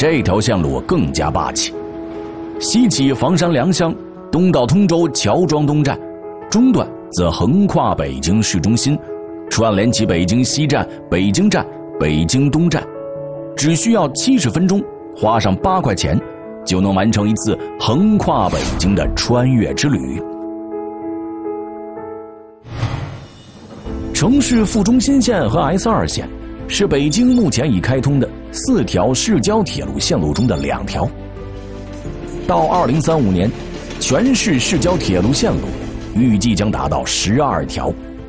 这条线路更加霸气。西起房山良乡，东到通州乔庄东站，中段则横跨北京市中心，串联起北京西站、北京站、北京东站，只需要70分钟，花上8块钱，就能完成一次横跨北京的穿越之旅。城市副中心线和 S2 线是北京目前已开通的4条市郊铁路线路中的2条。到2035年，全市市郊铁路线路预计将达到12条。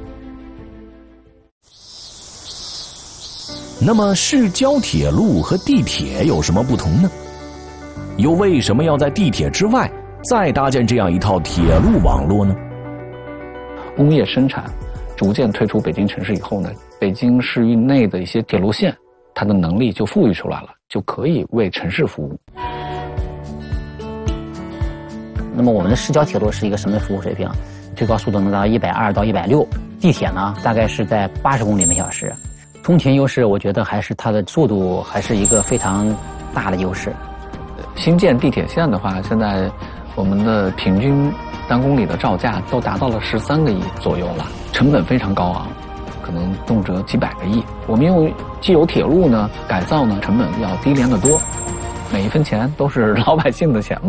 那么市郊铁路和地铁有什么不同呢？又为什么要在地铁之外再搭建这样一套铁路网络呢？ 工业生产逐渐退出北京城市以后呢，北京市域内的一些铁路线，它的能力就富裕出来了，就可以为城市服务。 那么我们的市郊铁路是一个什么服务水平？最高速度能达到120到160，地铁呢大概是在80公里每小时。通勤优势，我觉得还是它的速度还是一个非常大的优势。 新建地铁线的话，现在我们的平均单公里的造价都达到了13个亿左右了，成本非常高昂，可能动辄几百个亿。我们用既有铁路呢改造呢，成本要低廉得多，每一分钱都是老百姓的钱嘛。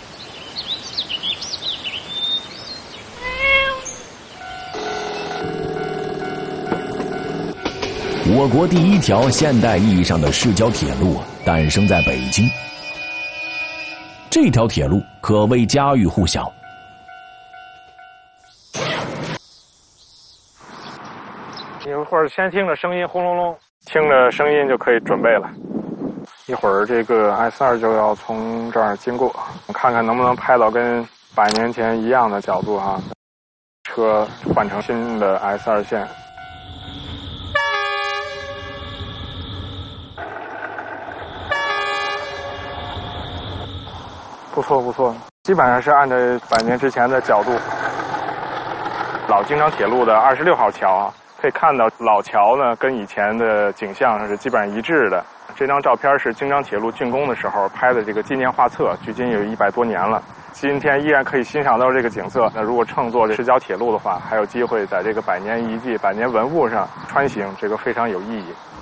我国第1条现代意义上的市郊铁路诞生在北京。这条铁路可谓家喻户晓。 一会儿先听着声音轰隆隆，听着声音就可以准备了。一会儿这个 S2 就要从这儿经过，看看能不能拍到跟100年前一样的角度哈。车换成新的 S2 线。不错不错，基本上是按照100年之前的角度。老京张铁路的26号桥啊，可以看到老桥呢跟以前的景象是基本上一致的。这张照片是京张铁路竣工的时候拍的这个纪念画册，距今有100多年了。今天依然可以欣赏到这个景色。那如果乘坐这市郊铁路的话，还有机会在这个100年遗迹、100年文物上穿行，这个非常有意义。